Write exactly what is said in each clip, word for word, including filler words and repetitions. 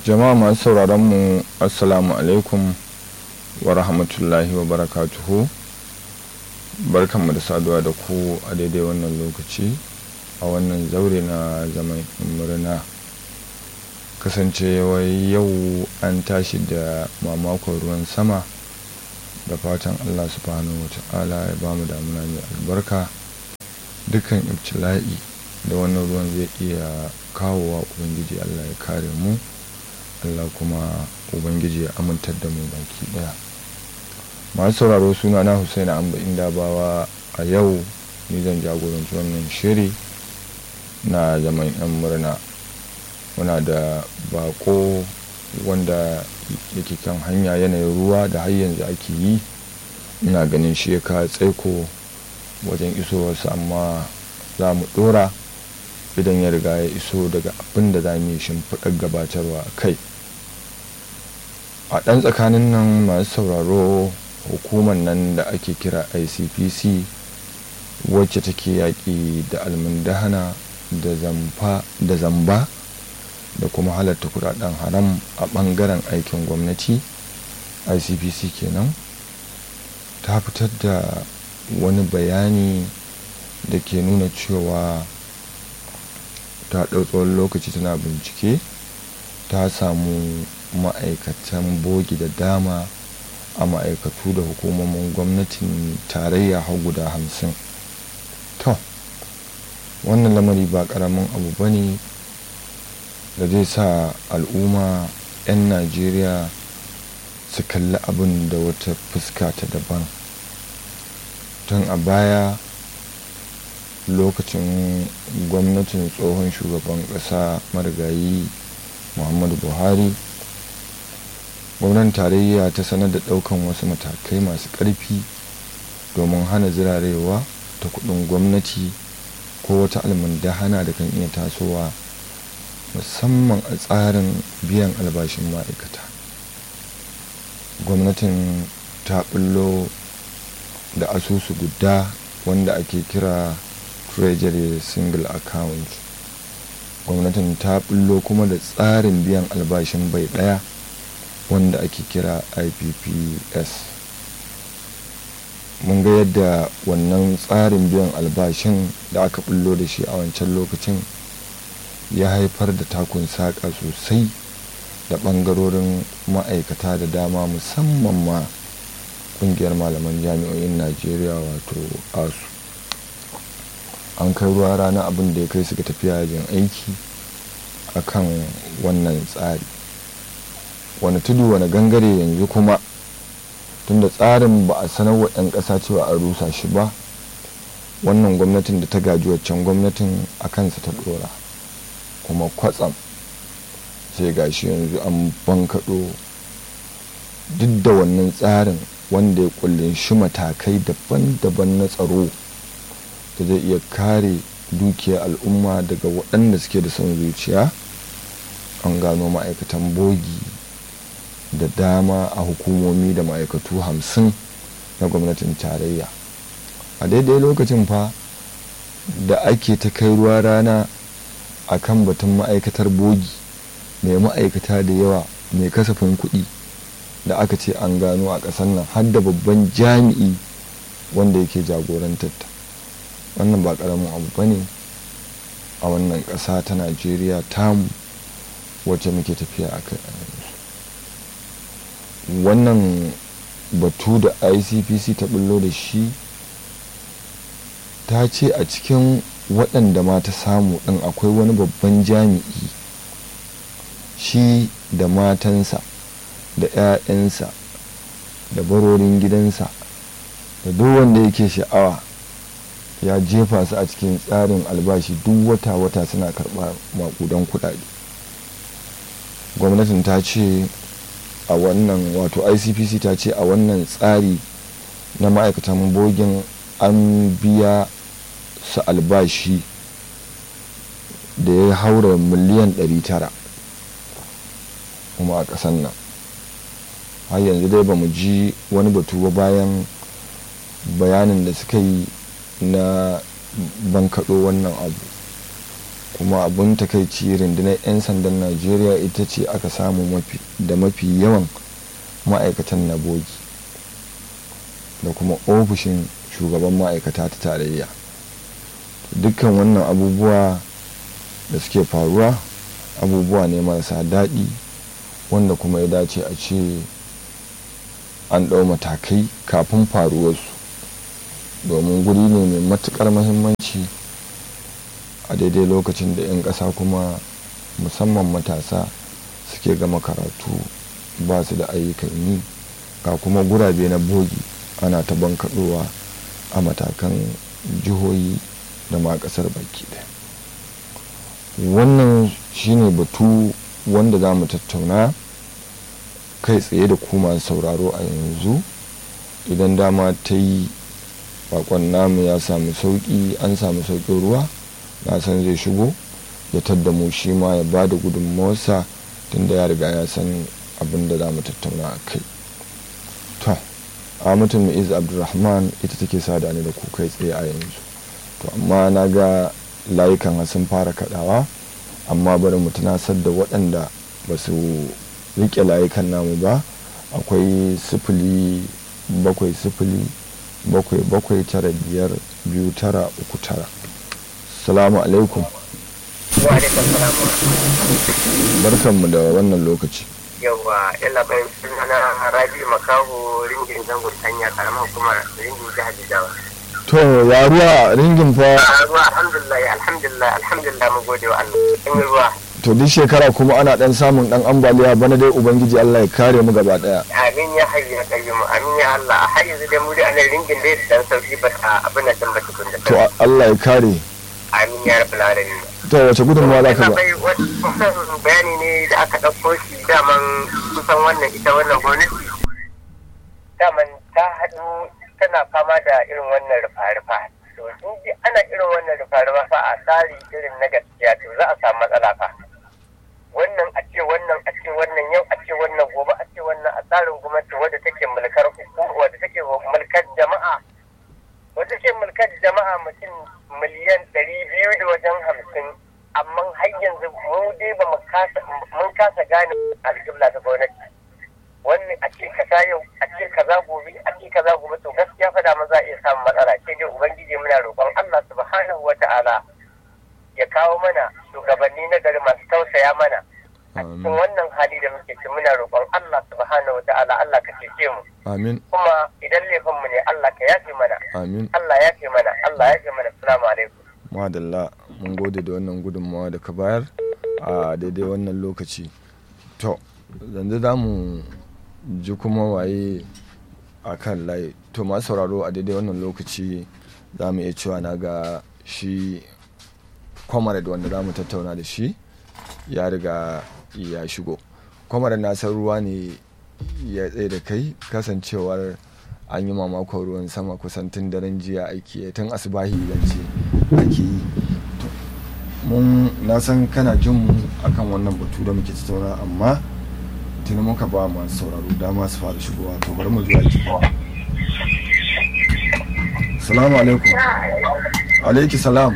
Jama'a masu sauraron mu assalamu alaikum wa rahmatullahi wa barakatuhu. Barkanmu da saduwa da ku a daidai wannan lokaci a wannan zaure na zaman murna. Kasancewa yau an tashi da mamakon ruwan sama, da fatan Allah subhanahu wa ta'ala ya bamu damuna mai albarka. Dukkan ibtila'i da wannan ruwan zai iya kawowa, ubangiji Allah ya kare mu, Allah kuma ubangiji ya amintar da mu baki daya. Masu sauraro, suna na Husaina Amba Indabawa. A yau ni zan jagoranci wannan shiri na zaman yan murna. Muna da bako wanda yake kan hanya, yanayin ruwa da har yanzu ake yi, ina ganin shi ya ka tsaiko wajen isowarsa, amma za mu dora idan ya riga ya iso daga abin da za mu yi shimfiɗar gabatarwa a kai. A ɗan tsakanin nan masu sauraro, hukumar nan da ake kira I C P C, wacce take yaƙi da almundahana da zamfa da zamba da kuma halatta kudaden haram a ɓangaren aikin gwamnati, I C P C kenan, ta fitar da wani bayani da ke nuna cewa ta ɗau tsawon lokaci tana bincike, ta samu ma'aikatan bogi da dama a ma'aikatu da hukumomin gwamnatin tarayya har guda hamsin. To, wannan lamari ba ƙaramin abu ba ne da zai sa al'umma 'yan Najeriya su kalli abin da wata fuska ta daban. Tun a baya, lokacin gwamnatin tsohon shugaban ƙasa marigayi Muhammadu Buhari, gwamnatin tarayya ta sanar da ɗaukan wasu matakai masu ƙarfi domin hana zirarewa ta kuɗin gwamnati ko wata almundahana da kan iya tasowa, musamman a tsarin biyan albashin ma'aikata. Gwamnatin ta ɓullo da asusu guda wanda ake kira Treasury Single Account. Gwamnatin ta ɓullo kuma da tsarin biyan albashin bai ɗaya wanda ake kira I P P S. Mun ga yadda wannan tsarin biyan albashin da aka ɓullo da shi a wancan lokacin ya haifar da takun saƙa sosai da ɓangarorin ma'aikata da dama, musamman ma ƙungiyar malaman jami'o'in Najeriya wato ASU. An kai ruwa rana abin da ya kai suka tafiya yajin aiki a kan wannan tsari. Wani tudu wani gangare yanzu kuma, tunda tsarin ba a sanar wa 'yan ƙasa cewa a rusa shi ba, wannan gwamnatin da ta gaji waccan gwamnatin a kansa ta ɗora, kuma kwatsam sai gashi yanzu an bankaɗo duk da wannan tsarin wanda ya kullin shi matakai daban-daban na tsaro da zai iya kare dukiyar al'umma daga waɗanda suke da son zuciya. An gano ma'aikatan bogi da dama a hukumomi da ma'aikatu hamsin na gwamnatin tarayya. A daidai lokacin fa da ake ta kai ruwa rana a kan batun ma'aikatar bogi mai ma'aikata da yawa, mai kasafin kuɗi da aka ce an gano a ƙasar nan, har da babban jami'i wanda yake jagorantar ta. Wannan ba ƙaramin abu ba ne a wannan ƙasa ta Najeriya tamu wacce muke tafiya a kai. Wannan batu da I C P C ta bullo da shi, ta ce a cikin waɗanda ma ta samu ɗin akwai wani babban jami'i, shi da matansa da 'ya'yansa da barorin gidansa da duk wanda yake sha'awa ya jefa su a cikin tsarin albashi, duk wata-wata suna karɓar maƙudan kuɗaɗe. Gwamnatin ta ce a wannan, wato I C P C ta ce a wannan tsari na ma'aikatan bogin an biya su albashi da ya haura miliyan ɗari tara kuma a ƙasar nan. Har yanzu dai ba mu ji wani batu ba bayan bayanin da suka yi na bankaɗo wannan abu. kuma abun takaici rundunar 'yan sandan najeriya ita ce aka samu mafi da mafi yawan ma'aikatan na bogi da kuma ofishin shugaban ma'aikata ta tarayya. Dukkan wannan abubuwa da suke faruwa abubuwa ne marasa daɗi wanda kuma ya dace a ce an ɗau matakai kafin faruwarsu, domin guri ne mai matuƙar muhimmanci a daidai lokacin da 'yan ƙasa kuma musamman matasa suke gama karatu ba su da ayyukan yi, ga kuma gurabe na bogi ana ta bankaɗowa a matakan jihohi da ma ƙasar baki ɗaya. Wannan shine batu wanda za mu tattauna kai tsaye da kuma sauraro a yanzu. Idan dama ta yi bakon namu ya samu sauƙi, an samu sauƙin ruwa, na san zai shigo ya tadda mu shi ma ya ba da gudunmawarsa tunda ya riga ya san abin da za mu tattauna a kai. To Amatu Mu'iz Abdulrahman ita take sada ni da ku kai tsaye a yanzu. To amma na ga layukan sun fara kaɗawa, amma bari mu tunasar da waɗanda ba su riƙe layukan namu ba. Akwai sifili bakwai sifili bakwai bakwai tara biyar biyu tara uku tara. Salamu alaikum. Wa alaikum salam. Barkanmu da wannan lokaci. Yawwa, illa bai sunana Rabi Makaho ringin zangon tanya karamar hukumar ringin jihar Jigawa. To ya ruwa ringin fa? Ruwa alhamdulillah alhamdulillah alhamdulillah mu gode wa Allah. In ruwa. To duk shekara kuma ana dan samun dan ambaliya, bana dai ubangiji Allah ya kare mu gaba daya. Amin ya hayyu ya qayyum, amin ya Allah. Har yanzu dai mu da anan ringin dai dan sauki ba abin da dan ba tukun da. To Allah ya kare. Amin ya rabbal alamin. To wace gudunmawa za ka ba? Wannan bayani ne da aka ɗauko shi daman kusan wannan ita wannan gwamnati daman ta haɗu tana fama da irin wannan rufa-rufa. To in ji ana irin wannan rufa-rufa fa a tsari irin na gaskiya to za a samu matsala fa. Wannan a ce wannan a ce wannan yau a ce wannan gobe a ce wannan a tsarin gwamnati wadda take mulkar hukuma wadda take mulkar jama'a wadda take mulkar jama'a mutum miliyan ɗari biyu da wajen hamsin, amma har yanzu mu dai ba mu kasa mun kasa gane alƙibla ta gwamnati. Wannan a ce kaza yau a ce kaza gobe a ce kaza gobe to gaskiya fa da mu za a iya samun matsala. Sai dai ubangiji muna roƙon Allah subhanahu wata'ala ya kawo mana shugabanni na gari masu tausaya mana a cikin wannan hali da muke ci. Muna roƙon Allah subhanahu wata'ala Allah ka cece mu. Amin. Kuma idan laifin mu ne Allah ka yafe mana. Amin. Allah ya yafe mana. Allah ya yafe mana. Assalamu alaikum. Madalla, mun gode da wannan gudunmawa da ka bayar a daidai wannan lokaci. To yanzu za mu ji kuma waye a kan layi. To masu sauraro a daidai wannan lokaci za mu iya cewa na ga shi comrade wanda za mu tattauna da shi ya riga ya shigo. Comrade na san ruwa ne ya tsaye da kai, kasancewar an yi mamakon ruwan sama kusan tun daren jiya aiki tun asubahi yanci ake yi. Mun na san kana jin mu akan wannan batu da muke tattauna, amma tuni muka ba masu sauraro dama su fara shigowa. To bari mu zuwa ki. Assalamu alaikum. Alaiki salam.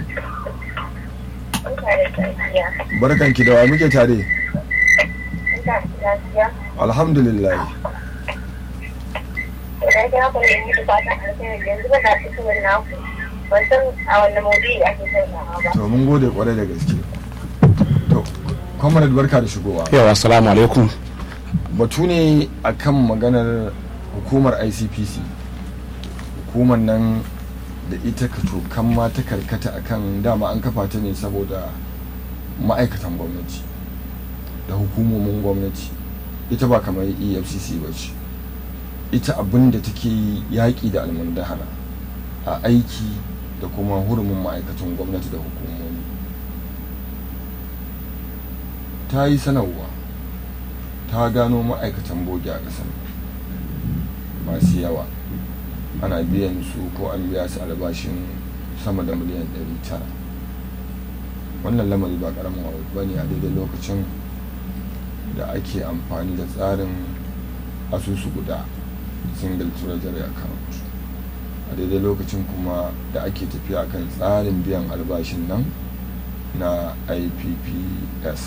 Barkanki da wa muke tare? Alhamdulillah. To mun gode kwarai da gaske. To comrade barka da shigowa. Yawa assalamu alaikum. Batu ne akan maganar hukumar I C P C, hukumar nan da ita ka tokan ma ta karkata akan dama an kafa ta ne saboda ma'aikatan gwamnati da hukumomin gwamnati. Ita ba kamar E F C C ba ce. Ita abin da take yaƙi da almundahana a aiki da kuma hurumin ma'aikatan gwamnati da hukumomi. Ta yi sanarwa ta gano ma'aikatan bogi a ƙasar masu yawa, ana biyan su ko an biya su albashin sama da miliyan ɗari tara. Wannan lamari ba ƙaramin abu ba ne a daidai lokacin da ake amfani da tsarin asusu guda, single treasury account, a daidai lokacin kuma da ake tafiya kan tsarin biyan albashin nan na I P P S,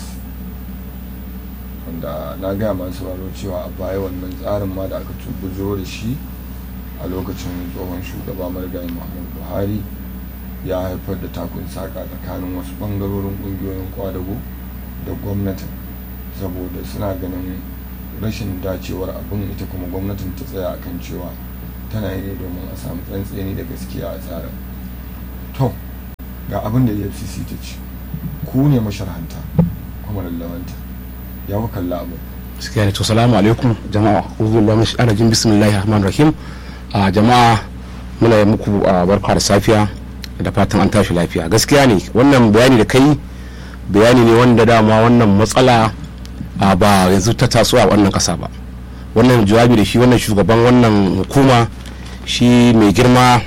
wanda na gaya masu sauraro cewa a baya wannan tsarin ma da aka tubuzo da shi a lokacin tsohon shugaba marigayi Muhammadu Buhari ya haifar da takun saka tsakanin wasu bangarorin kungiyoyin kwadago da gwamnatin, saboda suna ganin rashin dacewar abin, ita kuma gwamnatin ta tsaya akan cewa tana yi ne domin a samu tsantseni da gaskiya a tsarin. To ga abin da E F C C ta ce, ku ne masharhanta kuma lallawanta, ya ku kalla abin. Gaskiya ne. To salamu alaikum jama'a, uzubillah min shaitanir rajim, bismillahir rahmanir rahim. a jama'a muna yi muku barka da safiya da fatan an tashi lafiya. Gaskiya ne wannan bayani da kai bayani ne wanda dama wannan matsala ba yanzu ta taso a wannan kasa ba. Wannan jawabi da shi wannan shugaban wannan hukuma shi mai girma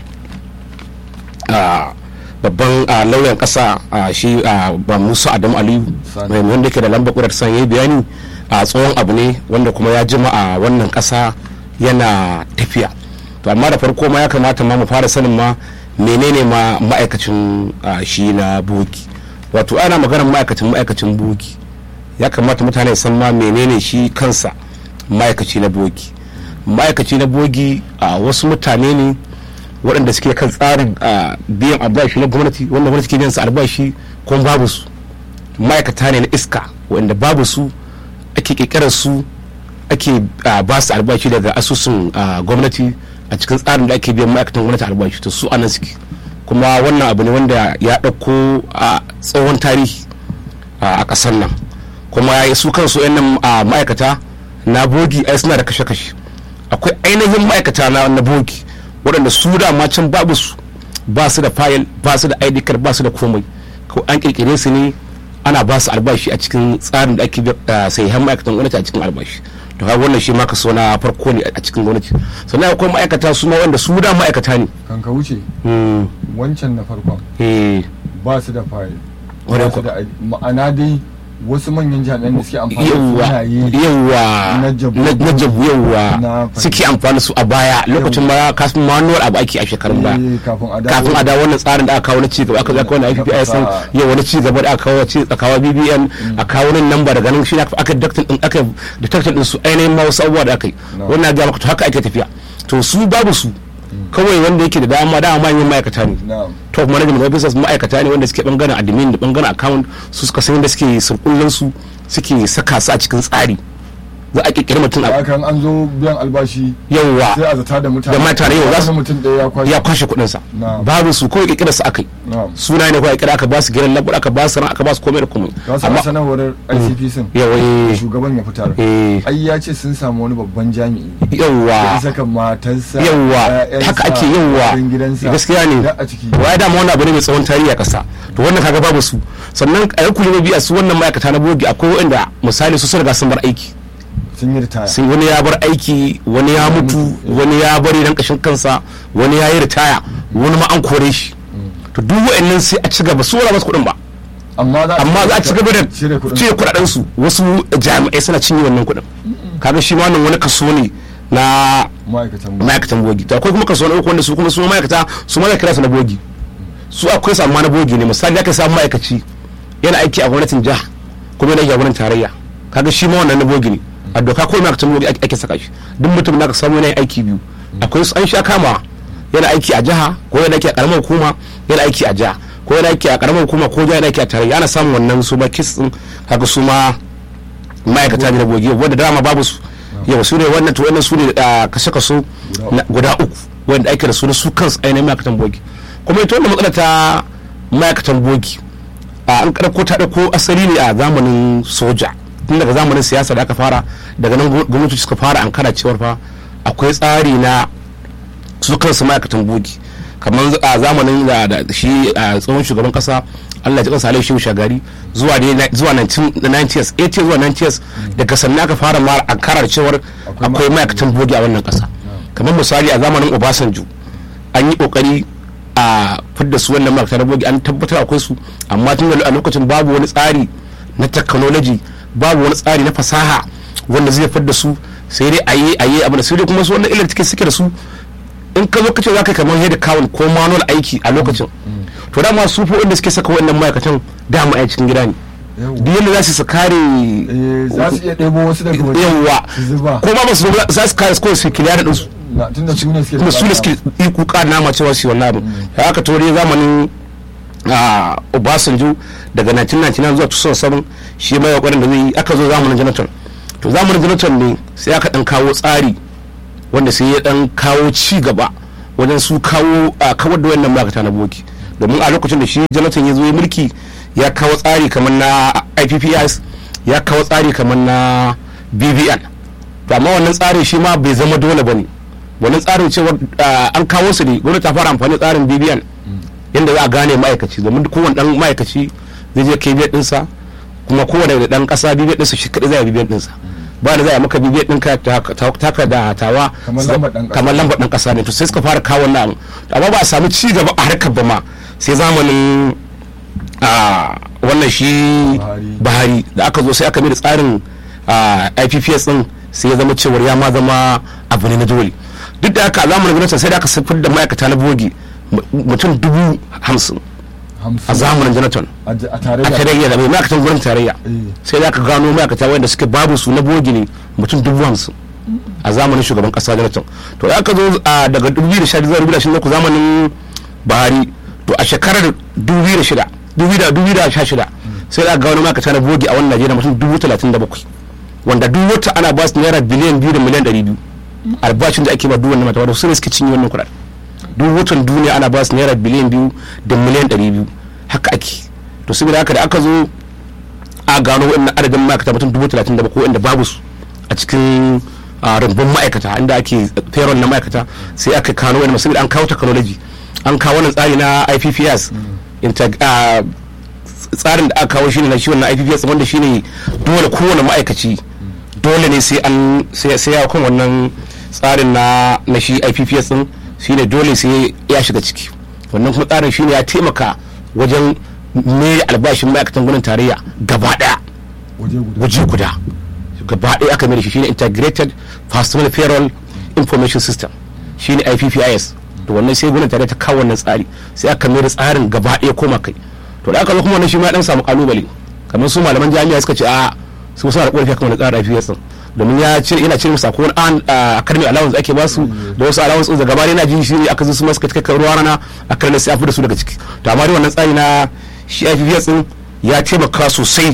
babban lauyan kasa shi ba Musa Adamu Aliyu wanda yake da lambar kudar san yayi bayani a tsohon abu ne wanda kuma ya jima a wannan kasa yana tafiya. To amma da farko ma ya kamata ma mu fara sanin ma menene ma ma'aikacin shi na bogi. Wato ana maganar ma'aikacin ma'aikacin bogi, ya kamata mutane san ma menene shi kansa ma'aikaci na bogi. Ma'aikaci na bogi a wasu mutane ne waɗanda suke kan tsarin biyan albashi na gwamnati, wanda gwamnati ke biyan su albashi kuma babu su. Ma'aikata ne na iska waɗanda babu su, ake ƙirƙirar su, ake ba su albashi daga asusun gwamnati a cikin tsarin da ake biyan ma'aikatan gwamnati albashi. To su anan suke, kuma wannan abu ne wanda ya ɗauko a tsawon tarihi a ƙasar nan. Kuma su kansu yan ma'aikata na bogi ai suna da kashe-kashe. Akwai ainihin ma'aikata na bogi waɗanda su da ma can babu su, ba su da fayil, ba su da I D card, ba su da komai, ko an ƙirƙire su ne ana ba su albashi a cikin tsarin da ake sai han ma'aikatan gwamnati a cikin albashi. To har wannan shi ma kaso na farko ne a cikin gwamnati. Sannan akwai ma'aikata su ma wanda su da ma'aikata ne. Kan ka wuce wancan na farkon ba su da fayil, ba su da ma'ana dai wasu manyan jami'an da suke amfani da yawa na jabu yawa suke amfani su a baya lokacin ma kafin manuwar abu ake a shekarun baya kafin a da wannan tsarin da aka kawo na cigaba aka zaka wannan I P P S yau wani cigaba da aka kawo ce tsakawa B B N a kawo nan namba daga nan shi aka detectin din aka detectin din su ainihin ma wasu abubuwa da aka yi. Wannan ga maka to haka ake tafiya. To su babu su, kawai wanda yake da dama dama manyan ma'aikata ne, top management officers ma'aikata ne wanda suke bangaren admin da bangaren account, su suka san da suke surkullen su suke saka su a cikin tsari. Za a kirkiri mutum a kan an zo biyan albashi yawa sai a zata da mutane da mutane yawa za su mutum da ya kwashe ya kwashe kudin sa. Babu su kawai kirkira su akai, suna ne kawai kirkira aka ba su gidan labar aka ba su ran aka ba su komai da komai. Amma sanarwar I C P sun yawa shugaban ya fitar ai ya ce sun samu wani babban jami'i yawa ya saka matarsa yawa haka ake yawa gaskiya ne. Wai da ma wannan abu ne mai tsawon tarihi a kasa. To wannan kaga babu su. Sannan a yanku ne biya su wannan ma'aikata na bogi akwai wanda misali su sun riga sun bar aiki, sun yi ritaya, sai wani ya bar aiki, wani ya mutu, wani ya bari dan kashin kansa, wani ya yi ritaya, wani ma an kore shi. To duk wa'annan sai a ci gaba su wala masu kuɗin ba, amma za a ci gaba da cire kuɗaɗen su. Wasu jami'ai suna cinye wannan kuɗin. Kaga shi ma wannan wani kaso ne na ma'aikatan bogi. To akwai kuma kaso na uku wanda su kuma su ma'aikata su ma kira su na bogi. Su akwai su amma na bogi ne. Misali aka samu ma'aikaci yana aiki a gwamnatin jiha kuma yana aiki a gwamnatin tarayya, kaga shi ma wannan na bogi ne. A doka ko ma'aikatan bogi ake saka shi. Duk mutum da ka samu yana aiki biyu, akwai su an sha kama yana aiki a jiha ko yana aiki a karamar hukuma, yana aiki a jiha ko yana aiki a karamar hukuma ko yana aiki a tarayya. Ana samun wannan su ma kis din, kaga su ma ma'aikata ne na bogi wanda dama babu su. Yau su ne wannan to wannan su ne kashe kaso guda uku wanda ake da su na su kansu ainihin ma'aikatan bogi. Kuma ita wannan matsala ta ma'aikatan bogi an karko ta dauko asali ne a zamanin soja, tun daga zamanin siyasa da aka fara, daga nan gwamnati suka fara an kara cewar fa akwai tsari na su kansu ma'aikatan bogi. Kamar a zamanin da shi a tsohon shugaban kasa Allah ya kansa Alhaji Shehu Shagari zuwa zuwa nineties eighties zuwa nineties, daga sannan aka fara ma an kara cewar akwai ma'aikatan bogi a wannan kasa. Kamar misali a zamanin Obasanjo an yi kokari a fidda su wannan ma'aikatan bogi, an tabbatar akwai su, amma tun a lokacin babu wani tsari na technology, babu wani tsari na fasaha wanda zai fidda su, sai dai ayi ayi abin da sai dai kuma su wannan illar take suke da su. In ka zo kace zaka kamar head count ko manual aiki a lokacin, to dama su fa wanda suke saka wannan ma'aikatan dama a cikin gida ne duk yadda za su su kare za su iya ɗebo wasu daga waje yawa ko ma ba su za su kare su su kiliya da ɗinsu tunda su ne suke tunda su ne suke yi kuka nama cewa su wannan abu ya haka to dai zamanin Obasanjo daga nineteen ninety-nine zuwa two thousand seven shi mai kokarin da zai yi aka zo zamanin Jonathan to zamanin Jonathan ne sai aka dan kawo tsari wanda sai ya dan kawo ci gaba wajen su kawo kawar da wannan ma'aikata na boki domin a lokacin da shi Jonathan ya zo ya mulki ya kawo tsari kamar na I P P S ya kawo tsari kamar na B V N to amma wannan tsarin shi ma bai zama dole bane wannan tsarin cewa an kawo su ne gwamnati ta fara amfani da tsarin B V N yadda za a gane ma'aikaci domin kowane dan ma'aikaci zai je kai biyar dinsa kuma kowane dan kasa bibiyar dinsa shi kadai zai bibiyar dinsa ba da za a maka bibiyar dinka taka da tawa kamar lambar dan kasa ne to sai suka fara kawo wannan amma ba a samu ci gaba a harkar ba ma sai zamanin a wannan shi Buhari da aka zo sai aka mai da tsarin I P P S din sai ya zama cewar ya ma zama abu ne na dole duk da haka zamanin gwamnati sai da aka sifar da ma'aikata na bogi mutum dubu hamsin a zamanin Jonathan a tarayya da mai ma'aikatan gwamnatin tarayya sai da aka gano ma'aikata wanda suke babu su na bogi ne mutum dubu hamsin a zamanin shugaban kasa Jonathan to ya ka zo daga dubu biyu da sha biyu zuwa dubu biyu da ashirin da uku zamanin Buhari to a shekarar dubu biyu da shida dubu biyu da sha shida sai da aka gano ma'aikata na bogi a wannan Najeriya mutum dubu talatin da bakwai wanda duk wata ana ba su naira biliyan biyu da miliyan ɗari biyu albashin da ake ba duk wannan mata wanda su ne suke cinye wannan kuɗaɗe duk watan duniya ana ba su naira biliyan biyu da miliyan ɗari biyu haka ake to saboda haka da aka zo a gano wannan adadin ma'aikata mutum dubu talatin da bakwai inda babu su a cikin rumbun ma'aikata inda ake payroll na ma'aikata sai aka kano wani saboda an kawo technology an kawo wannan tsari na I P P S tsarin da aka kawo shine na shi wannan I P P S wanda shine dole kowane ma'aikaci dole ne sai an sai ya kan wannan tsarin na na shi I P P S din shine dole sai ya shiga ciki wannan kuma tsarin shine ya taimaka wajen mai albashin ma'aikatan gwamnatin tarayya gaba daya waje guda gaba daya aka mai shi shine integrated personal payroll information system shine I P P S to wannan sai gwamnatin tarayya ta kawo wannan tsari sai aka mai da tsarin gaba daya koma kai to da aka zo kuma wannan shi ma dan samu kalubale kamar su malaman jami'a suka ce a su suna da ƙorafi kan wani tsarin I P P S domin ya ce ina cire musa ko an academy allowance ake ba su da wasu allowance da gaba na ji shi ne aka zo su masu kai ruwa rana a kan sai an da su daga ciki to amma dai wannan tsari na shi I P P S din ya taimaka sosai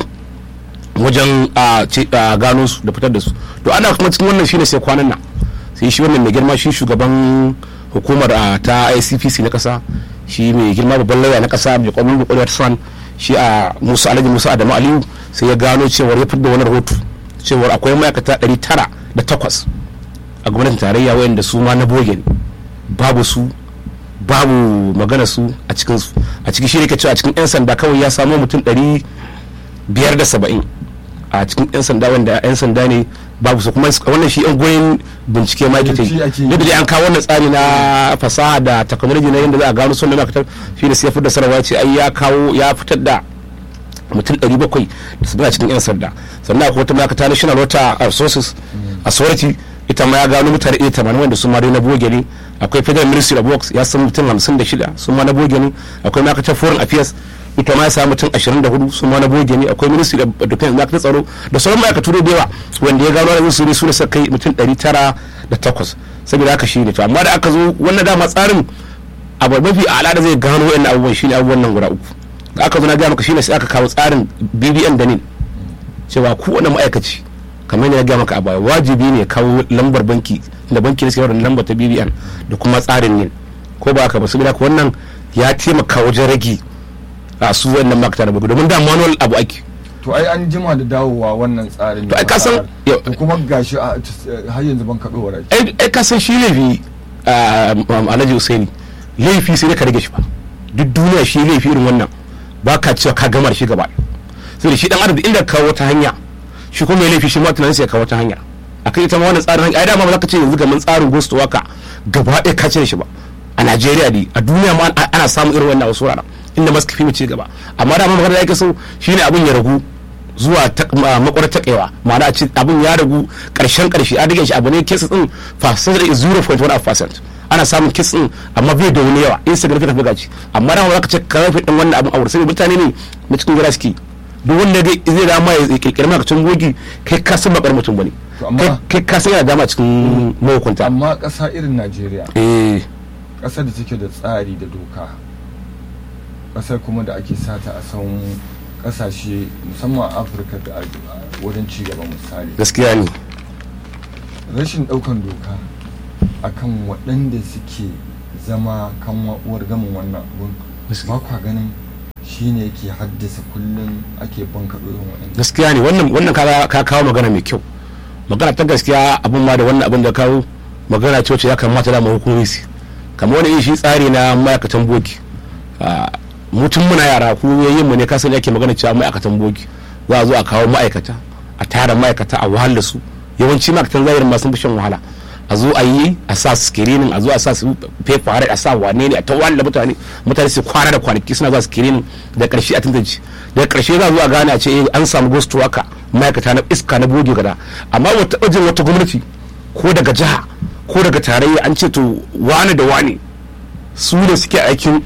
wajen gano su da fitar da su to ana kuma cikin wannan shine sai kwanan nan sai shi wannan mai girma shi shugaban hukumar ta I C P C na kasa shi mai girma babban lauya na kasa mai kwamin bukuriyar san shi a Musa Alhaji Musa Adamu Aliyu sai ya gano cewar ya fitar da wani rahoto cewar akwai ma'aikata ɗari tara da takwas a gwamnatin tarayya wayanda su ma na boge ne babu su babu magana su a cikin su a cikin shi ne ke cewa a cikin yan sanda kawai ya samo mutum ɗari biyar da saba'in a cikin yan sanda wanda yan sanda ne babu su kuma wannan shi yan goyin bincike ma yake yadda dai an kawo wannan tsari na fasaha da technology na yadda za a gano sunan ma'aikatar shi da sai fitar da sanarwa ce ai ya kawo ya fitar da mutum ɗari bakwai da su cikin yan sanda sannan akwai wata ma'aikata national water resources authority ita ma ya gano mutane ɗaya tamanin wanda su ma dai na boge ne akwai federal ministry of works ya san mutum hamsin da shida su ma na boge ne akwai ma'aikatar foreign affairs ita ma ya samu mutum ashirin da hudu su ma na boge ne akwai ministry of defense ma'aikatar tsaro da sauran ma'aikatu da yawa wanda ya gano da su ne su da suka kai mutum ɗari tara da takwas saboda haka shi ne to amma da aka zo wannan dama tsarin abu mafi al'ada zai gano wa'annan abubuwan shi ne abubuwan nan guda uku da aka zo na gaya maka shine sai aka kawo tsarin B B N da nin cewa kowane ma'aikaci kamar yadda na gaya maka a baya wajibi ne kawo lambar banki da banki ne sai da lambar ta B B N da kuma tsarin nin ko ba haka ba saboda haka wannan ya taimaka wajen rage a su wannan ma'aikata da bugu domin da manual abu ake to ai an jima da dawowa wannan tsarin to ai ka san to kuma gashi har yanzu ban kaɗo wa ai ka san shi laifi Alhaji Usaini laifi sai ka rage shi ba duk duniya shi laifi irin wannan ba ka cewa ka gama da shi gaba sai da shi dan adam inda kawo wata hanya shi kuma mai laifi shi ma tunanin sai ya kawo wata hanya akai ita ma wannan tsarin hanya ai dama ba za ka ce yanzu gaman tsarin gosto waka gaba ɗaya ka cire shi ba a Najeriya ne a duniya ma ana samun irin wannan wasu wuraren inda masu fi mu ci gaba amma da magana da yake so shine abin ya ragu zuwa makwarar takewa ma'ana abin ya ragu karshen karshe a digin shi abu ne kesa din percentage is zero point one percent ana samun kitsin amma bai da wani yawa in significant figure ce amma da za ka ce karfe din wannan abin aure sai mutane ne na cikin gida suke duk wanda zai dama ya kirkiri makacin bogi kai ka san bakar mutum bane kai ka san yana dama cikin mahukunta. Amma ƙasa irin Najeriya eh ƙasar da take da tsari da doka, ƙasar kuma da ake sata a sauran ƙasashe musamman Afirka da wajen cigaba misali, gaskiya ne rashin ɗaukan doka akan waɗanda suke zama kan uwar gamin wannan abun ba kwa ganin shi ne yake haddasa kullum ake banka irin waɗanda. Gaskiya ne wannan wannan ka kawo magana mai kyau, magana ta gaskiya abin ma da wannan abin da kawo magana ce wacce ya kamata da mu hukumomi su kamar wani shi tsari na ma'aikatan bogi. Mutum muna yara ku yayin mu ne ka sani ake magana cewa ma'aikatan bogi za a zo a kawo ma'aikata a tara ma'aikata a wahala su, yawanci ma'aikatan zahirin ma sun fi shan wahala, a zo a yi a sa screening a zo a sa su paper a sa wane ne a ta wani mutane mutane su kwana da kwanaki suna za screening da karshe a tantance da karshe za a zo a gane a ce an samu ghost worker ma'aikata na iska na boge gada. Amma wata ɗajin wata gwamnati ko daga jiha ko daga tarayya an ce to wani da wani su ne suke aikin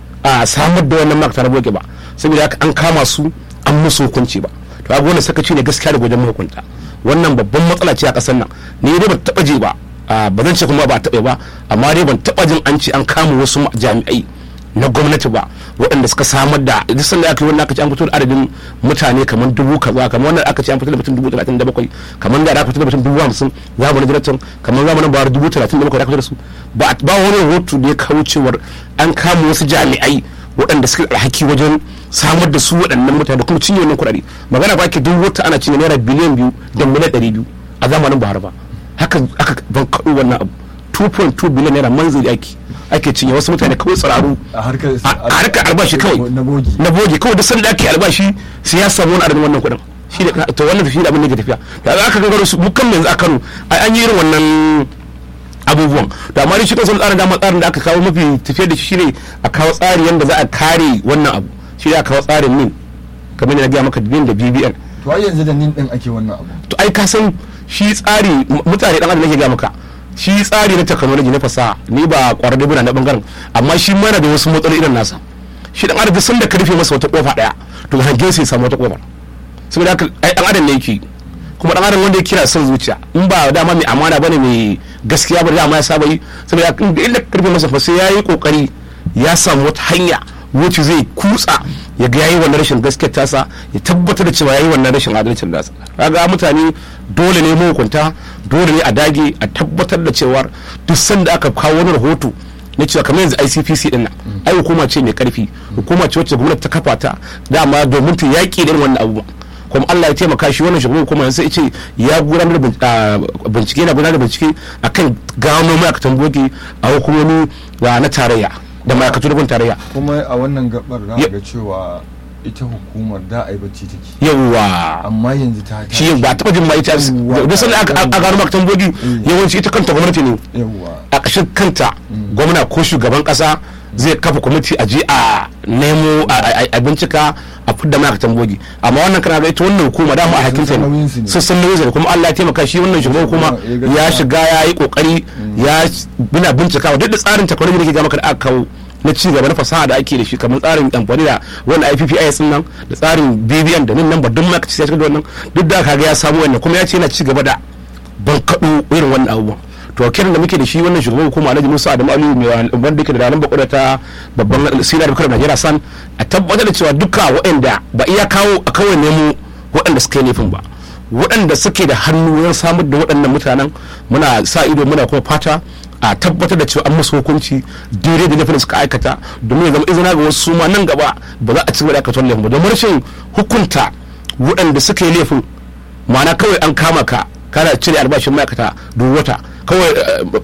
a samar da wannan ma'aikata na boge ba, saboda haka an kama su an musu hukunci ba. To a gona sakaci ne gaskiya da wajen mahukunta, wannan babban matsala ce a ƙasar nan. Ni dai ban taɓa je ba, ba zan ce kuma ba taɓa ba, amma dai ban taɓa jin an ce an kama wasu jami'ai na gwamnati ba waɗanda suka samar da duk sanda aka yi wannan aka ce an fito da adadin mutane kamar dubu kaza, kamar wannan aka ce an fito da mutum dubu talatin da bakwai, kamar da aka fito da mutum dubu hamsin zamanin jonathan, kamar zamanin bayar dubu talatin da bakwai da aka fito da su ba ba wani rahoto da ya kawo cewar an kama wasu jami'ai waɗanda suka alhaki wajen samar da su waɗannan mutane da kuma cinye wannan kuɗaɗe. Magana ba ke duk wata ana cinye naira biliyan biyu da miliyan ɗari biyu a zamanin Buhari ba, haka aka ban kaɗo wannan abu two point two biliyan naira manzili ake ake cinye wasu mutane kawai tsiraru a harkar albashi kawai na bogi kawai da sanda ake albashi sai ya samu wani adadin wannan kuɗin shi da to wannan shi da abin da ke tafiya da aka gangaro su mukan yanzu a Kano an yi irin wannan abubuwan. Da amma shi kansa tsarin dama tsarin da aka kawo mafi tafiyar da shi shine a kawo tsari yanda za a kare wannan abu, shi da aka kawo tsarin nin kamar yadda na gaya maka nin da B B N. To ai yanzu da nin din ake wannan abu. To ai ka san shi tsari mutane dan adam nake gaya maka shi tsari na technology na fasaha ni ba kwararre bane na bangaren, amma shi mana da wasu matsaloli irin nasa. Shi dan adam sun da ka rufe masa wata kofa daya to hangen sai samu wata kofa, saboda haka ai dan adam ne yake kuma dan adam wanda ya kira son zuciya in ba dama mai amana bane mai gaskiya ba dama ya saba yi, saboda inda karfe masa fa sai yayi kokari ya samu wata hanya wacce zai kutsa ya ga yayi wannan rashin gaskiyar tasa ya tabbatar da cewa yayi wannan rashin adalcin nasa. Kaga mutane dole ne mu hukunta, dole ne a dage a tabbatar da cewa duk sanda aka kawo wani rahoto na cewa kamar yanzu I C P C din nan ai hukuma ce mai karfi, hukuma ce wacce gwamnati ta kafa ta dama domin ta yaki da wannan abubuwa, kuma Allah ya taimaka shi wannan shugaban kuma sai ce ya gudanar da bincike na gudanar da bincike akan gano ma'aikatan bogi a hukumomi na tarayya da ma'aikatu da tarayya. Kuma a wannan gabar za ga cewa ita hukumar da ai bacci take yawa amma yanzu ta shi ba taɓa jin ma ita da sanin aka gano ma'aikatan bogi yawanci ita kanta gwamnati ne a ƙashin kanta gwamna ko shugaban ƙasa zai kafa kwamiti a je a nemo a bincika a fidda ma'aikatan bogi, amma wannan kana ga ita wannan hukuma dama a hakinta ne sassan nauyin ne kuma Allah ya taimaka shi wannan shugaban hukuma ya shiga ya yi kokari ya bina bincikawa duk da tsarin takwarar da ke ga maka da aka kawo na ci gaba na fasaha da ake da shi kamar tsarin amfani da wannan I P P I S din nan da tsarin B B N da nan ba duk ma kace ya shiga da wannan duk da kaga ya samu wannan kuma ya ce yana ci gaba da ban kadu irin wannan abubuwan. To kiran da muke da shi wannan shugaban hukuma Alhaji Musa Adamu Aliyu mai wanda yake da ranar bakwai ta babban sinar bukar Najeriya san a tabbatar da cewa duka waɗanda ba iya kawo a kawai nemo waɗanda suka yi laifin ba, waɗanda suke da hannu wajen samar da waɗannan mutanen muna sa ido muna kuma fata a tabbatar da cewa an musu hukunci daidai da laifin suka aikata domin ya zama izina ga wasu ma nan gaba ba za a ci gaba da aikata laifin ba, domin rashin hukunta waɗanda suka yi laifin ma'ana kawai an kama ka kana cire albashin ma'aikata duk wata kawai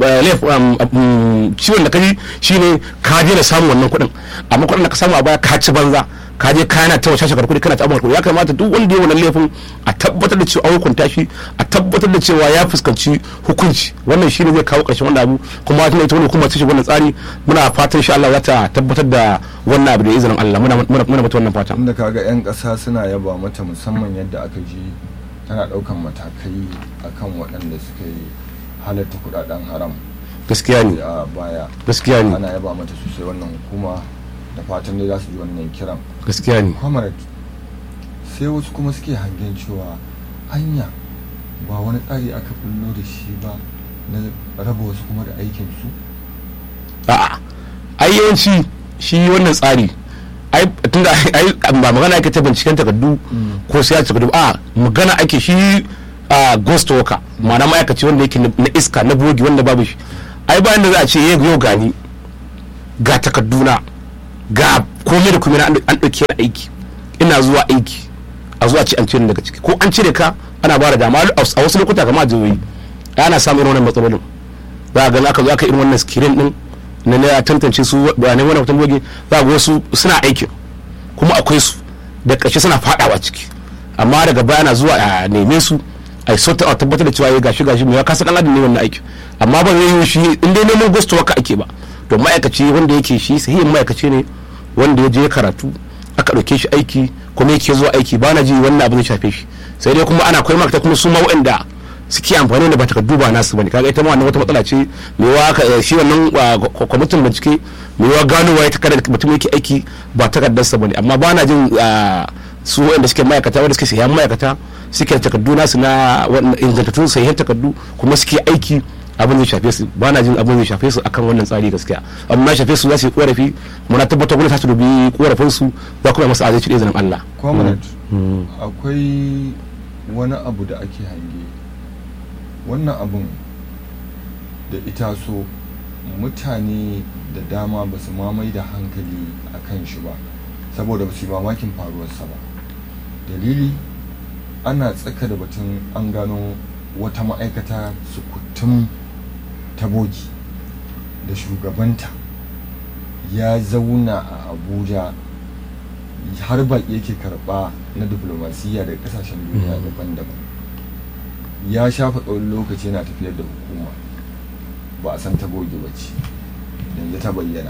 ciwon da kaji shine ka je da samun wannan kuɗin, amma kuɗin da ka samu a baya ka ci banza ka je kana ta wace shakar kuɗi kana ta amma kuɗi. Ya kamata duk wanda ya wannan laifin a tabbatar da cewa an hukunta shi, a tabbatar da cewa ya fuskanci hukunci. Wannan shine zai kawo ƙarshen wannan abu, kuma tana ita wani hukuma ta shi wannan tsari muna fatan insha Allah za ta tabbatar da wannan abu da izinin Allah. muna muna muna mata wannan fata. Inda kaga yan ƙasa suna yaba mata musamman yadda aka ji tana ɗaukan matakai akan waɗanda suka yi halatta kudaden haram gaskiya ne a baya gaskiya ne ana yaba mata sosai wannan hukuma da fatan dai za su ji wannan kiran gaskiya ne comrade sai wasu kuma suke hangen cewa hanya ba wani tsari aka bullo da shi ba na raba wasu kuma da aikin su a'a ai yawanci shi wannan tsari ai tunda ai ba magana ake ta binciken takardu ko sai ya takardu a magana ake shi a ghost worker ma'ana ma'aikaci wanda yake na iska na bogi wanda babu shi ai bayan da za a ce yau gani ga takarduna ga komai da komai an ɗauke ni aiki ina zuwa aiki a zuwa ce an cire daga ciki ko an cire ka ana ba da dama a wasu lokuta kamar jihohi ana samun irin wannan matsalolin za a ga aka zo aka irin wannan screen din na na tantance su bayanai wannan mutum bogi za ga wasu suna aikin kuma akwai su da ƙarshe suna fadawa ciki amma daga baya na zuwa a neme su a yi sauta a tabbatar da cewa ya gashi gashi mai kasa kan adin ne wannan aiki amma ba zai yi shi in dai neman ghost worker ake ba to ma'aikaci wanda yake shi sahihin ma'aikaci ne wanda ya je karatu aka ɗauke shi aiki kuma yake zuwa aiki ba na ji wannan abu zai shafe shi sai dai kuma ana koyi ma'aikata kuma su ma waɗanda suke amfani da ba takardu ba nasu bane kaga ita ma wannan wata matsala ce mai wa shi wannan kwamitin bincike mai wa gano waye takardar mutum yake aiki ba takardarsa bane amma ba na jin su waɗanda suke ma'aikata wanda suke sayan ma'aikata suke da takardu nasu na ingantattun sahihan takardu kuma suke aiki abin zai shafe su ba na jin abin zai shafe su akan wannan tsari gaskiya amma shafe su za su yi korafi muna tabbatar gwamnati ta dubi korafin su za kuma masu adalci da izinin Allah. Comrade akwai wani abu da ake hange wannan abun da ita so mutane da dama ba su mamai da hankali a kan shi ba saboda ba su yi mamakin faruwarsa ba dalili ana tsaka da batun an gano wata ma'aikata su kutum ta bogi da shugabanta ya zauna a abuja har baƙi yake karɓa na diflomasiyya daga ƙasashen duniya daban-daban ya shafa tsawon lokaci yana tafiyar da hukuma ba a san ta bogi ba ce yanzu ta bayyana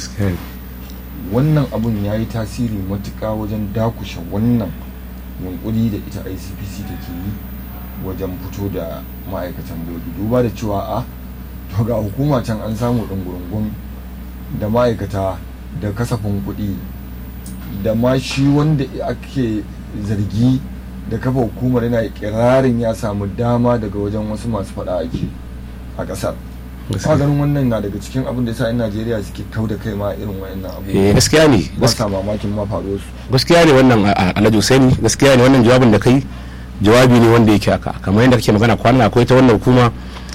wannan abun ya yi tasiri matuƙa wajen dakushe wannan yunkuri da ita I C P C take yi wajen fito da ma'aikatan bogi duba da cewa a to ga hukuma can an samu ɗungurungun da ma'aikata da kasafin kuɗi da ma shi wanda ake zargi da kafa hukumar yana ikirarin ya samu dama daga wajen wasu masu faɗa ake a ƙasar ba ganin wannan na daga cikin abin da yasa 'yan Najeriya suke kau da kai ma irin wayannan abubuwa gaskiya ne ba sa mamakin ma faruwar su gaskiya ne wannan Alhaji Husaini gaskiya ne wannan jawabin da kai jawabi ne wanda yake haka kamar yadda kake magana kwana akwai ta wannan hukuma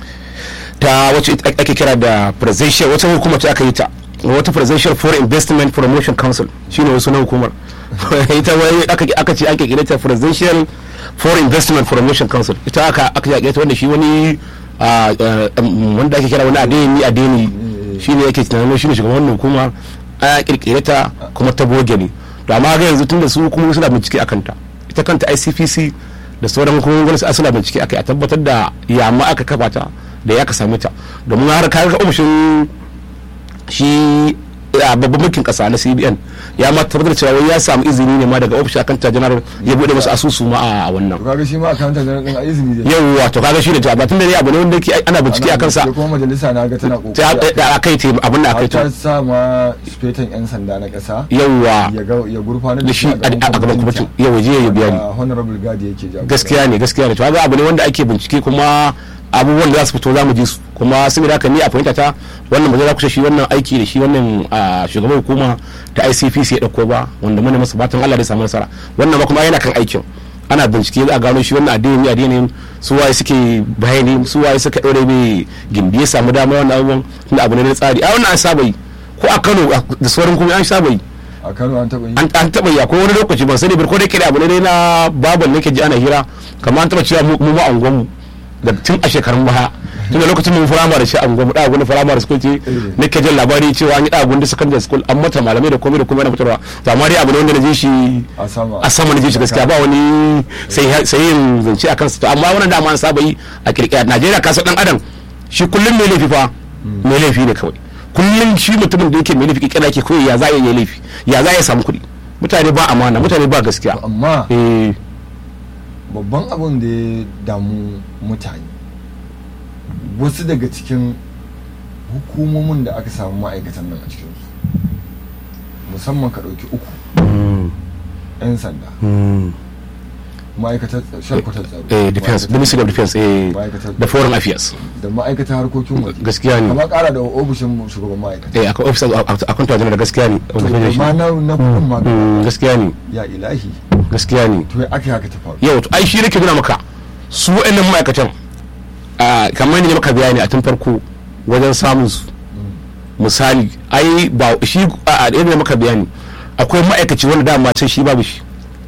ta wacce ake kira da presidential wata hukuma ce aka yi ta wata presidential foreign investment promotion council shine wasu na hukumar ita wai aka aka ce ake kira ta presidential foreign investment promotion council ita aka aka kira ta wanda shi wani wanda ake kira wani adeni adeni shine yake tunanin shine shugaban wannan hukuma a kirkire ta kuma ta boge ne to amma ga yanzu tunda su kuma suna bincike akan ta ita kanta I C P C da sauran hukumomin gwamnati suna bincike akai a tabbatar da ya ma aka kafa ta da ya ka same ta domin har ka ga ofishin shi babban mulkin kasa na C B N ya ma tabbatar cewa ya samu izini ne ma daga ofishin akanta general ya bude masa asusu ma a wannan to kaga shi ma akanta general din izini ne yawa to kaga shi da jaba tun da ne abu ne wanda yake ana bincike akan sa kuma majalisa na ga tana kokari ta akai te abin da akai ta sa ma spetan yan sanda na kasa yawa ya gurfana da shi a gaban kwamitin yawa je ya biya ni honorable gadi yake jagora gaskiya ne gaskiya ne to kaga abu ne wanda ake bincike kuma abubuwan da za su fito za mu ji su kuma sun haka ni a fahimta ta wannan ba za ku shi wannan aiki da shi wannan shugaban hukuma ta I C P C ya dauko ba wanda mun masa fatan Allah ya samu nasara wannan ba kuma yana kan aikin ana bincike za a gano shi wannan addini addinin su waye suke bayani su waye suka daure mai gindi ya samu dama wannan abubuwan tunda abu ne na tsari a wannan an saba yi ko a Kano da sauran kuma an saba yi a Kano an taba yi an taba yi ko wani lokaci ban sani ba ko da kira abu ne na babal nake ji ana hira kamar an taba cewa mu ma angon mu da tun a shekarun baya tun da lokacin mun firamare shi a unguwa da gundu firamare school ce nake jin labari cewa an yi da gundu secondary school an mata malamai da komai da komai na fitarwa to amma dai abu ne wanda na je shi a sama na je shi gaskiya ba wani sai sai yin zance akan su to amma wannan da an saba yi a kirkira Najeriya kasa dan adam shi kullum mai laifi fa mai laifi ne kawai kullum shi mutumin da yake mai laifi kirkira yake koyi ya za ya yi laifi ya za ya samu kuɗi mutane ba amana mutane ba gaskiya amma babban abin da ya damu mutane wasu daga cikin hukumomin da aka samu ma'aikatan nan a cikinsu musamman ka ɗauki uku 'yan sanda ma'aikatar sharkwatar tsaro eh defense ministry of defense eh da foreign affairs da ma'aikatar harkokin waje gaskiya ne amma kara da ofishin shugaban ma'aikata eh akwai officer akan tawajen da gaskiya ne ma na na kuma gaskiya ne ya ilahi gaskiya ne to aka haka ta faru yau to ai shi nake nuna maka su wa'annan ma'aikatan kamar ne maka bayani a tun farko wajen samun su misali ai ba shi a da ne maka bayani akwai ma'aikaci wanda dama sai shi babu shi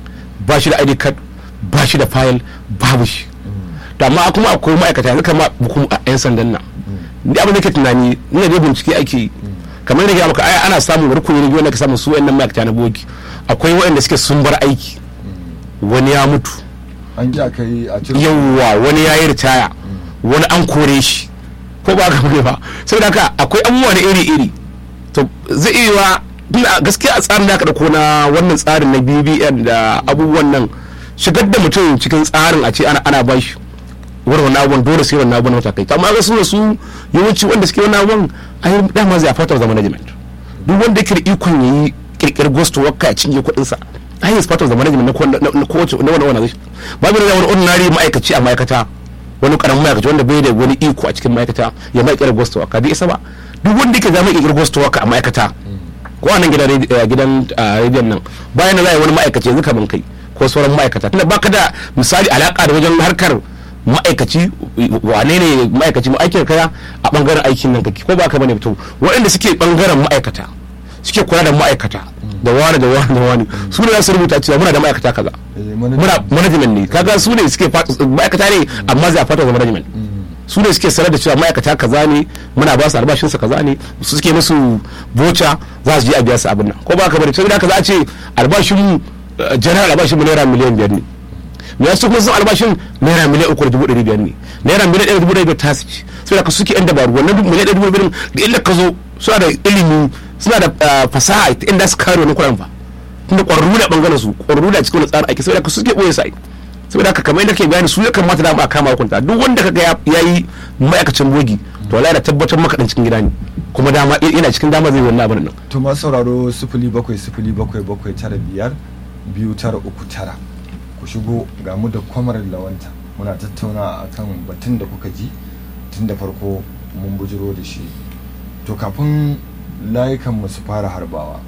ba shi da I D card ba shi da fayil babu shi to amma kuma akwai ma'aikata yanzu kama hukum a yan sandan nan ni abin da ke tunani ina da bincike ake kamar yadda maka ai ana samun rukuni ne wanda ka samu su wayannan ma'aikata na bogi akwai wayanda suke sun bar aiki wani ya mutu an ji akai a cikin yawa wani ya yi ritaya wani an kore shi ko ba ka ba saboda haka akwai abubuwa na iri iri to zai iya gaskiya a tsarin da aka dauko na wannan tsarin na B B N da abubuwan nan shigar da mutum cikin tsarin a ce ana ana ba shi wannan abubuwan dole sai wannan abubuwan matakai amma ga su su yawanci wanda suke wannan abubuwan ai dama zai fata da management duk wanda yake da ikon yayi kirkir ghost work ya cinye kuɗin sa ai is part of the management na kowace na wannan wannan babu da wani ordinary ma'aikaci a ma'aikata wani karamin ma'aikaci wanda bai da wani iko a cikin ma'aikata ya mai kirkir ghost work dai isa ba duk wanda yake zama kirkir ghost work a ma'aikata ko a nan gidan gidan rediyon nan bayan da za a yi wani ma'aikaci yanzu kaman kai ko sauran ma'aikata tunda baka da misali alaka da wajen harkar ma'aikaci wane ne ma'aikaci ma'aikin kaya a bangaren aikin nan kake ko baka bane to waɗanda suke bangaren ma'aikata suke kula da ma'aikata da wani da wani da wani su ne za su rubuta cewa muna da ma'aikata kaza muna management ne kaga su ne suke ma'aikata ne amma zai fata da management su ne suke sanar da cewa ma'aikata kaza ne muna ba su albashin su kaza ne su suke musu boca za su je a biya su abin nan ko ba ka bari saboda haka za a ce albashin mu general albashin mu naira miliyan biyar ne me yasu kuma sun albashin naira miliyan uku da dubu ɗari biyar ne naira miliyan ɗaya da dubu ɗari biyar ta su ci saboda ka suke yan dabaru wannan miliyan ɗaya da dubu biyar da illa ka zo suna da ilimi suna da fasaha inda su kare wani kuɗin fa tunda ƙwararru da ɓangaren su ƙwararru da cikin wani tsarin aiki saboda ka suke ɓoye sai saboda haka kamar yadda ke bayani su ya kamata da a kama hukunta duk wanda kaga ya yi ma'aikacin bogi to wallahi da tabbatar maka dan cikin gida ne kuma dama yana cikin dama zai wannan abin nan to ma sauraro sifili bakwai sifili bakwai bakwai tara biyar biyu tara uku tara ku shigo ga mu da kwamar lawanta muna tattauna akan batun da kuka ji tun da farko mun bujiro da shi to kafin layukan mu su fara harbawa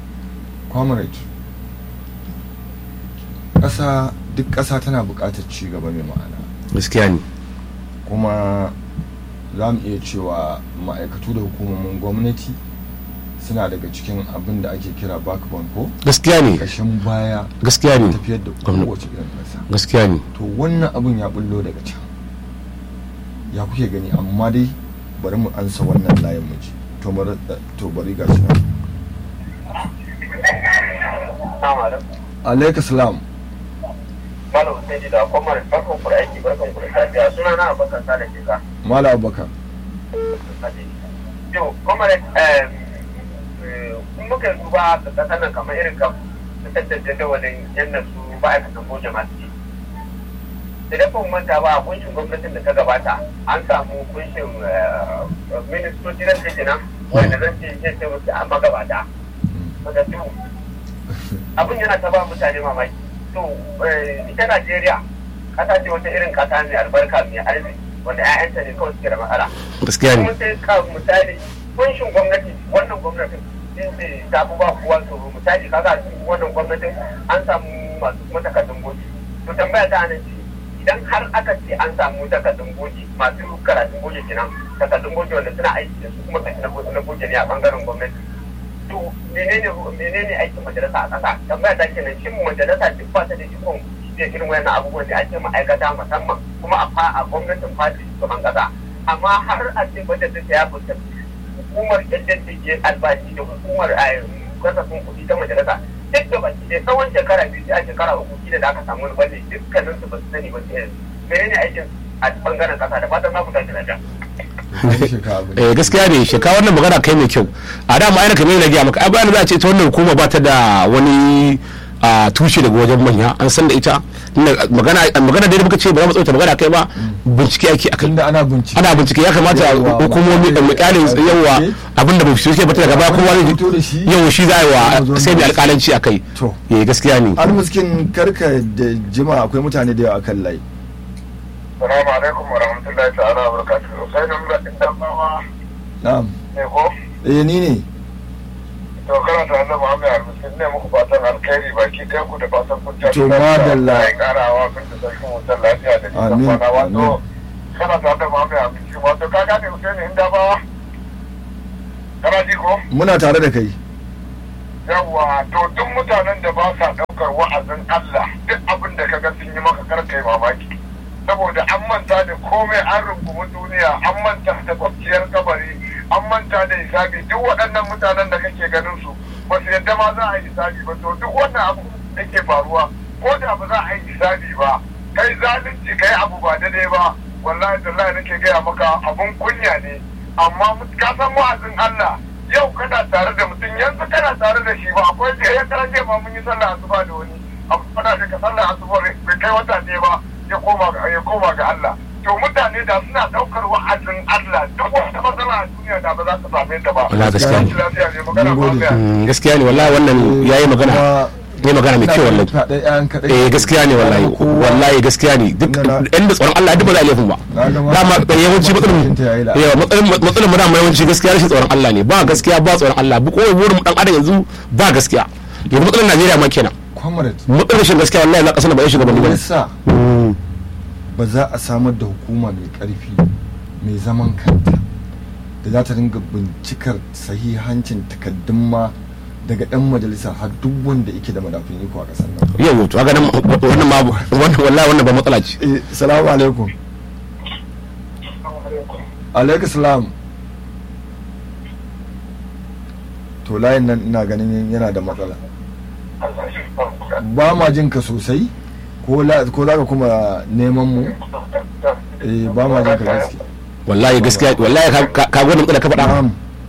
comrade ƙasa duk ƙasa tana buƙatar ci gaba mai ma'ana gaskiya ne kuma za mu iya cewa ma'aikatu da hukumomin gwamnati suna daga cikin abin da ake kira backbone ko gaskiya ne ƙashin baya gaskiya ne tafiyar da kowace irin ƙasa gaskiya ne to wannan abin ya bullo daga can ya kuke gani amma dai bari mu ansa wannan layin mu ji to bari ga shi nan alaikum salam Malam sai da kuma barkan ku da aiki barkan ku da safiya suna na Abubakar Sale ke ka Malam Abubakar to kuma eh kun muka duba da kasan nan kamar irin ka tattalin jadawalin yanda su ba a kasan ko jama'a idan kun manta ba kunshin gwamnatin da ta gabata an samu kunshin ministoci na kenan wanda zan ce ke ce musu a magabata abin yana ta ba mutane mamaki to ita Najeriya kasa ce wata irin kasa mai albarka mai arziki wanda ƴaƴanta ne kawai suke da matsala gaskiya ne kuma sai ka misali kunshin gwamnati wannan gwamnatin sun ce ta fi ba kowa tsoro misali kaga wannan gwamnatin an samu masu kuma takardun goji to tambaya ta nan ce idan har aka ce an samu takardun goji masu karatun goji kenan takardun goji wanda suna aiki da su kuma kashi na goji ne a bangaren gwamnati to menene menene aikin majalisa a ƙasa tambaya ta kenan shin majalisa duk ba ta da ikon da irin wayannan abubuwan da ake ma'aikata musamman kuma a gwamnatin fati shugaban ƙasa amma har a ce budget ta ya fita hukumar yadda take albashi da hukumar kasafin kuɗi ta majalisa duk da baki da tsawon shekara biyu a shekara uku kila da aka samu wani balle dukkanin su ba su sani ba sai menene aikin a bangaren ƙasa da fatan na ku tashi lafiya eh gaskiya ne sheka wannan magana kai mai kyau a da ma'aikata kamar yana gaya maka ai bayan za a ce ta wannan hukuma ba ta da wani a tushe daga wajen manya an san da ita magana magana da muka ce ba za mu tsauta magana kai ba bincike ake akai inda ana bincike ana bincike ya kamata hukumomi da mutane yawa abinda ba su ce ba ta gaba kowa zai yawa shi za a yi wa sai da alƙalanci akai to eh gaskiya ne almuskin karka da jima akwai mutane da yawa akan layi. Assalamu alaikum wa rahmatullahi ta'ala wa barakatuhu. Sai nan da inda bawa. Na'am. Ne ko? Eh ni ne. To kana da Allah Muhammad al-Muslim ne muku fatan alkhairi baki kai ku da fatan kun ta. To madalla. Ai karawa kun da sarkin wutar lafiya da Amin, nisan kwana wato amin. kana da Allah Muhammad al-Muslim wato ka gane Hussein inda bawa. Kana ji ko? Muna tare da kai. Yawwa to duk mutanen da ba sa daukar wa'azin Allah duk abin da kaga sun yi maka karkai mamaki. Saboda an manta da komai an rungumi duniya an manta da kwanciyar kabari an manta da hisabi duk waɗannan mutanen da kake ganin su ba su yadda ma za a yi hisabi ba to duk wannan abu da ke faruwa ko da ba za a yi hisabi ba kai zalunci kai abu ba daidai ba wallahi tallahi nake gaya maka abun kunya ne amma ka san wa'azin Allah yau kana tare da mutum yanzu kana tare da shi ba akwai da ya karance ma mun yi sallah asuba da wani abu kana da ka sallah asuba bai kai wata ne ba ya koma ga ya koma ga Allah to mutane da suna daukar wa'azin Allah duk wata matsala a duniya da ba za ta same ta ba wallahi gaskiya ne lafiya ne magana ba Mm, gaskiya ne wallahi wannan yayi magana yayi magana mai kyau wallahi eh gaskiya ne wallahi wallahi gaskiya ne duk inda tsoron Allah duk ba za a laifin ba dama yawanci matsalin yawa matsalin matsalin mu dama yawanci gaskiya rashin tsoron Allah ne ba gaskiya ba tsoron Allah bu kowa burin dan adam yanzu ba gaskiya yanzu matsalin Najeriya ma kenan comrade matsalin rashin gaskiya wallahi na kasar ba ya shiga ba yasa ba za a samar da hukuma mai karfi mai zaman kanta da za ta ringa bincikar sahihancin takaddun ma daga ɗan majalisa har duk wanda yake da madafin iko a ƙasar nan. yau to ga nan wannan ma wannan wallahi wannan ba matsala ce eh salamu alaikum alaikum salam to layin nan ina ganin yana da matsala ba ma jin ka sosai ko la ko zaka kuma neman mu eh ba ma jin ka gaskiya wallahi gaskiya wallahi ka ka gwanin da ka faɗa na'am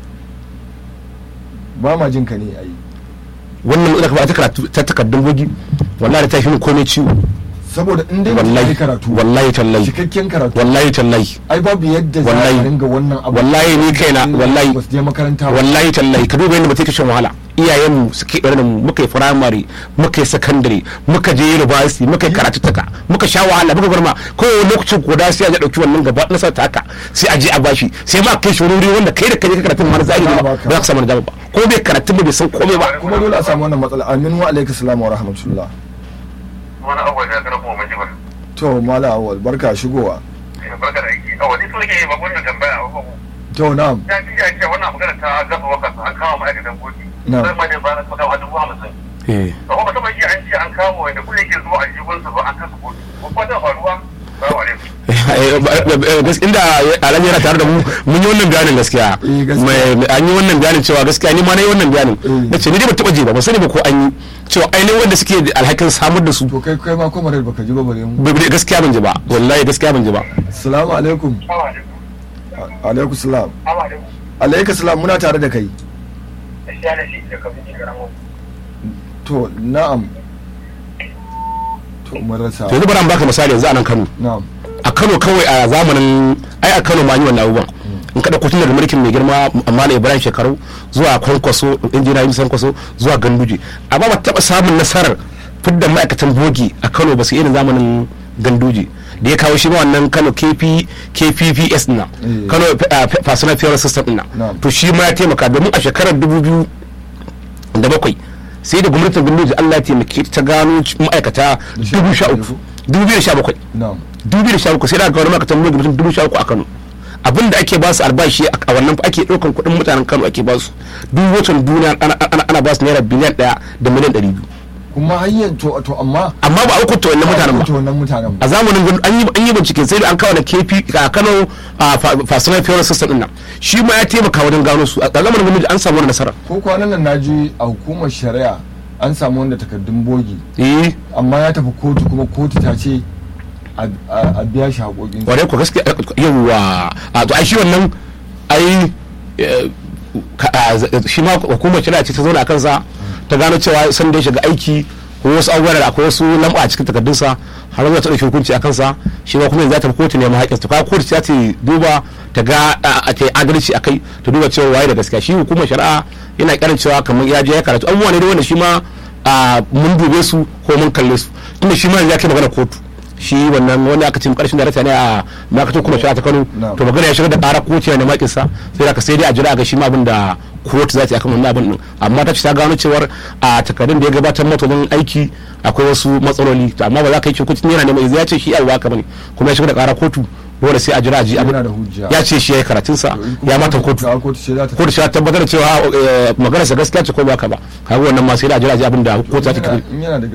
ba ma jin ka ne ai wannan da ka faɗa ta karatu ta takaddun gogi wallahi ta shi mun komai ciwo saboda in dai mutum wallahi ya karatu wallahi tallahi cikakken karatu wallahi tallahi ai babu yadda za Wallahi. a ringa wannan abu wallahi ni kaina wallahi ba su je makaranta ba wallahi tallahi ka duba yadda mutum ke shan wahala iyayenmu suke ɗaure da mu muka yi firamare muka yi sakandare muka je university muka yi karatu taka muka sha wahala muka bar ma kowane lokacin guda sai a je ɗauki wannan gaba na sa ta haka sai a je a bashi sai ma kai shi wuri wanda kai da kai ka karatun ma na zahiri ba ba za ka samu najaba ba ko bai karatun ba bai san komai ba kuma dole a samu wannan matsala amin wa alaikum salam wa rahmatullah wani abu da kana kuma mai jibar to mala awal barka shigowa barka da aiki awali so yake ba wannan tambaya ba to na'am ya ji ya ce wannan magana ta gafa waka an kawo ma'aikatan gobe Na'am. sai ma ne ba na kawo a dubu hamsin eh ba kuma kamar shi an ce an kawo wanda kuma yake zuwa a jibin su ba an kasa gobe ko kuma ta faruwa salamu alaikum inda alhaji yana tare da mu mun yi wannan bayanin gaskiya Eh, gaskiya. Mai- an yi wannan bayanin cewa gaskiya ni ma na yi wannan bayanin Eh. na ce ni dai ba taɓa je ba ba sani ba ko an yi cewa ainihin wanda suke da alhakin samar da su to kai kai ma kuma baka ji ba bare mu bai bai- gaskiya ban ji ba wallahi gaskiya ban ji ba assalamu alaikum salamu alaikum A- alaikum salam salamu alaikum alaikum salam muna tare da kai da shi da shi da kafin shi garamu to na'am to mun rasa to yanzu bari an baka misali yanzu a nan Kano na'am a Kano kawai a zamanin ai a Kano ma an yi wannan abubuwan in kada kotun daga mulkin mai girma amma Ibrahim Shekaru zuwa Kwankwaso injina Yin Kwankwaso zuwa Ganduje amma ba taɓa samun nasarar fidda ma'aikatan bogi a Kano ba su irin zamanin Ganduje da ya kawo shi ma wannan Kano KP KPPS din nan Eh. Kano uh, Personal Fuel System din nan Na'am. to shi ma ya taimaka domin a shekarar dubu biyu da bakwai sai da gwamnatin Ganduje Allah ya taimake ta gano ma'aikata dubu sha uku dubu biyu da sha bakwai na'am dubu da sha uku sai da ga wani ma'aikatan mulki mutum dubu sha uku a Kano abin da ake ba su albashi a wannan ake ɗaukan kuɗin mutanen Kano ake ba su duk watan duniya ana ana ana ba su naira biliyan ɗaya da miliyan ɗari biyu kuma hanyar to to amma amma ba a hukunta wannan mutanen to ba wannan mutanen ba a zamanin Ganduje an yi an yi bincike sai da an kawo da K P a Kano a Personal Fuel System din nan shi ma ya taimaka wajen gano su a zamanin Ganduje an samu wani nasara ko kwanan nan naji a hukumar shari'a an samu wanda takardun bogi eh amma ya tafi kotu kuma kotu ta ce a a biya shi haƙoƙin kware ku gaskiya yawa a to ai shi wannan ai eh, ka- a, z- shi ma hukumar shari'a ce ta zauna a kansa ta gano cewa san da ya shiga aiki ko wasu abubuwa da akwai wasu lamba a cikin takardunsa har zuwa ta ɗauki hukunci a kansa shi ma kuma yanzu za ta kotu neman haƙƙinsa to kaga kotu za ta duba ta ga a ta adalci a kai ta duba cewa waye da gaskiya shi hukumar shari'a yana kiran cewa kamar ya je ya karatu abubuwa ne da wanda shi ma mun dube su ko mun kalle su tunda shi ma ya kai magana kotu shi wannan wanda aka ce karshen darasa ne a ma'aikatar kuma shari'a ta Kano to magana ya shigar da ƙara kotu ne makin sa sai aka sai dai a jira ga shi ma abin da kotu za ta yi akan wannan abin din amma ta ce ta gano cewar a takardun da ya gabatar mata don aiki akwai wasu matsaloli to amma ba za ka yi hukunci yana neman ya ce shi alwa ka bane kuma ya shigar da ƙara kotu dole sai a jira ji abin ya ce shi ya yi karatunsa ya mata kotu kotu shi ta tabbatar da cewa maganarsa gaskiya ce ko ba ka ba kaga wannan ma sai da a jira ji abin da kotu za ta